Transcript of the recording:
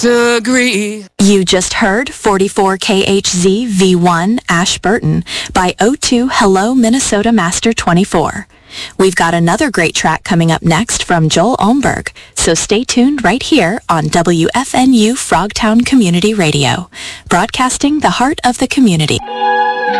Agree. You just heard 44 KHZ V1 Ashburton by O2 Hello Minnesota Master 24. We've got another great track coming up next from Joel Olmberg, so stay tuned right here on WFNU Frogtown Community Radio, broadcasting the heart of the community.